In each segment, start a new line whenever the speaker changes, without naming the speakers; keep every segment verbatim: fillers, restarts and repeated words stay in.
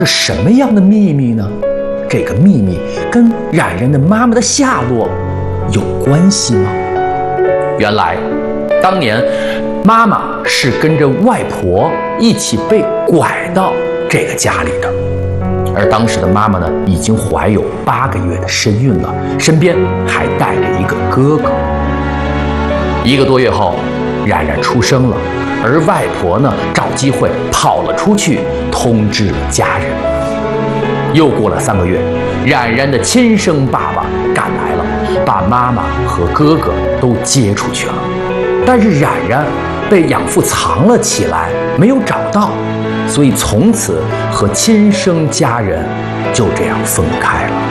是什么样的秘密呢？这个秘密跟冉冉的妈妈的下落有关系吗？原来，当年妈妈是跟着外婆一起被拐到这个家里的，而当时的妈妈呢，已经怀有八个月的身孕了，身边还带着一个哥哥。一个多月后，冉冉出生了，而外婆呢，找机会跑了出去，通知了家人。又过了三个月，冉冉的亲生爸爸赶来了，把妈妈和哥哥都接出去了。但是冉冉被养父藏了起来，没有找到，所以从此和亲生家人就这样分开了。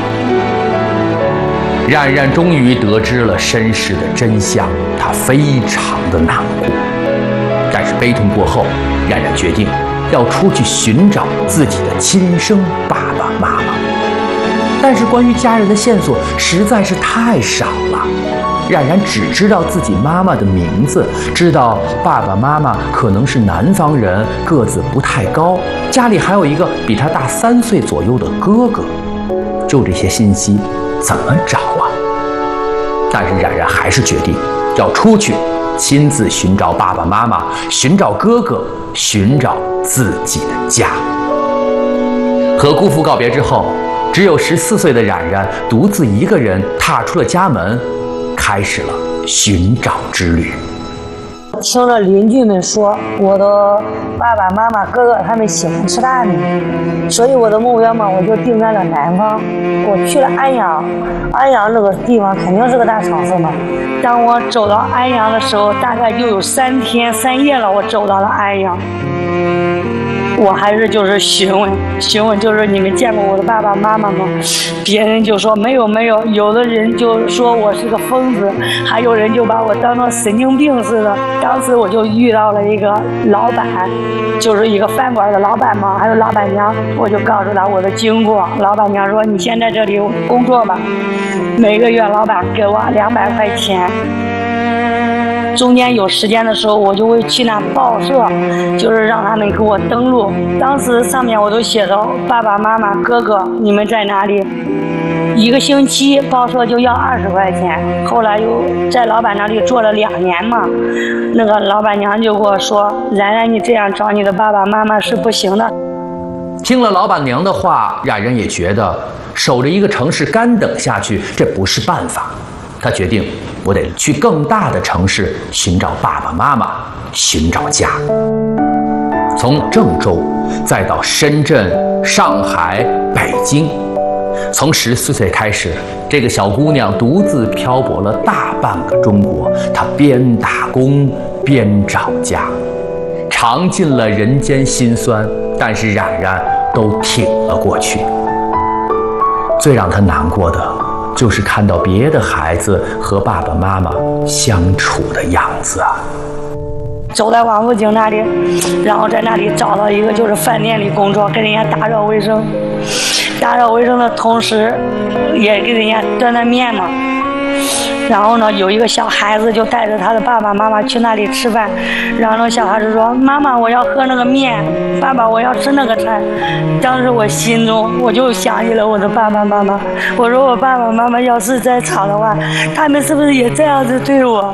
冉冉终于得知了身世的真相，她非常的难过。但是悲痛过后，冉冉决定要出去寻找自己的亲生爸爸妈妈。但是关于家人的线索实在是太少了，冉冉只知道自己妈妈的名字，知道爸爸妈妈可能是南方人，个子不太高，家里还有一个比他大三岁左右的哥哥。就这些信息怎么找啊？但是冉冉还是决定要出去亲自寻找爸爸妈妈，寻找哥哥，寻找自己的家。和姑父告别之后，只有十四岁的冉冉独自一个人踏出了家门，开始了寻找之旅。
听着邻居们说，我的爸爸妈妈哥哥他们喜欢吃大米，所以我的目标嘛，我就定在了南方。我去了安阳，安阳这个地方肯定是个大城市嘛。当我走到安阳的时候，大概就有三天三夜了，我走到了安阳。我还是就是询问询问，就是你们见过我的爸爸妈妈吗？别人就说没有没有，有的人就说我是个疯子，还有人就把我当成神经病似的。当时我就遇到了一个老板，就是一个饭馆的老板嘛，还有老板娘，我就告诉他我的经过。老板娘说：“你先在这里工作吧，每个月老板给我两百块钱。”中间有时间的时候，我就会去那报社，就是让他们给我登录。当时上面我都写着爸爸妈妈哥哥你们在哪里。一个星期报社就要二十块钱。后来又在老板那里做了两年嘛，那个老板娘就跟我说：“冉冉，你这样找你的爸爸妈妈是不行的。”
听了老板娘的话，冉冉也觉得守着一个城市干等下去，这不是办法。他决定，我得去更大的城市寻找爸爸妈妈，寻找家。从郑州再到深圳、上海、北京，从十四岁开始，这个小姑娘独自漂泊了大半个中国。她边打工边找家，尝尽了人间辛酸，但是冉冉都挺了过去。最让她难过的就是看到别的孩子和爸爸妈妈相处的样子啊。
走在王府井那里，然后在那里找到一个就是饭店里工作，跟人家打扫卫生。打扫卫生的同时，也给人家端端面嘛。然后呢，有一个小孩子就带着他的爸爸妈妈去那里吃饭，然后那小孩子说：“妈妈，我要喝那个面，爸爸，我要吃那个菜。”当时我心中我就想起了我的爸爸妈妈，我说我爸爸妈妈要是在场的话，他们是不是也这样子对我？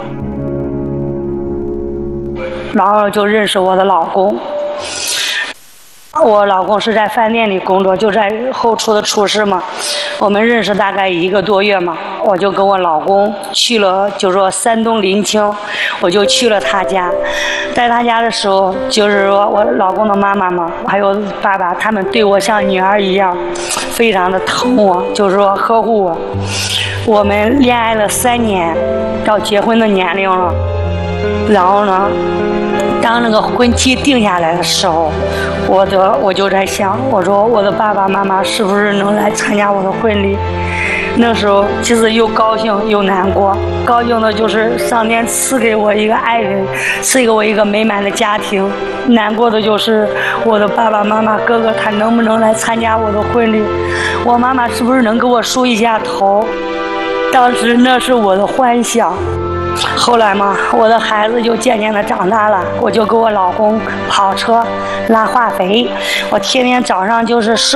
然后就认识我的老公。我老公是在饭店里工作，就在后厨的厨师嘛。我们认识大概一个多月嘛，我就跟我老公去了，就说山东临清，我就去了他家。在他家的时候，就是说我老公的妈妈嘛，还有爸爸，他们对我像女儿一样，非常的疼我，就是说呵护我。我们恋爱了三年，到结婚的年龄了。然后呢，当那个婚期定下来的时候，我的我就在想，我说我的爸爸妈妈是不是能来参加我的婚礼？那时候其实又高兴又难过。高兴的就是上天赐给我一个爱人，赐给我一个美满的家庭。难过的就是我的爸爸妈妈哥哥他能不能来参加我的婚礼？我妈妈是不是能给我梳一下头？当时那是我的幻想。 后来嘛，我的孩子就渐渐的长大了，我就给我老公跑车拉化肥，我天天早上就是